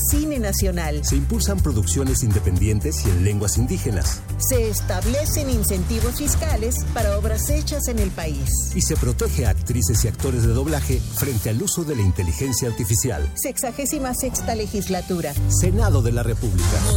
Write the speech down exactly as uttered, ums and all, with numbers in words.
cine nacional. Se impulsan producciones independientes y en lenguas indígenas. Se establecen incentivos fiscales para obras hechas en el país. Y se protege a actrices y actores de doblaje frente al uso de la inteligencia artificial. Sexagésima sexta legislatura. Senado de la República.